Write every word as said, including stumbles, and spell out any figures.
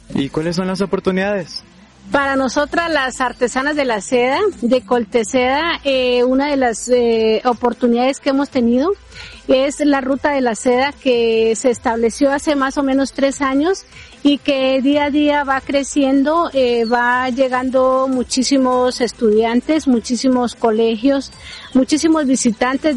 ¿Y cuáles son las oportunidades? Para nosotras las artesanas de la seda, de Colteseda, eh, una de las eh, oportunidades que hemos tenido es la ruta de la seda que se estableció hace más o menos tres años y que día a día va creciendo, eh, va llegando muchísimos estudiantes, muchísimos colegios, muchísimos visitantes